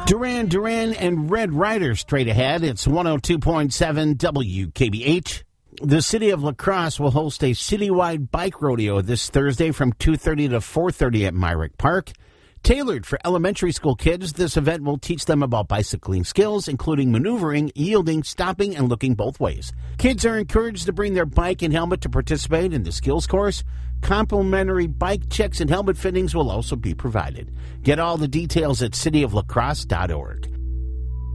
Duran Duran and Red Ryder straight ahead. It's 102.7 WKBH. The city of La Crosse will host a citywide bike rodeo this Thursday from 2:30 to 4:30 at Myrick Park. Tailored for elementary school kids, this event will teach them about bicycling skills, including maneuvering, yielding, stopping, and looking both ways. Kids are encouraged to bring their bike and helmet to participate in the skills course. Complimentary bike checks and helmet fittings will also be provided. Get all the details at cityoflacrosse.org.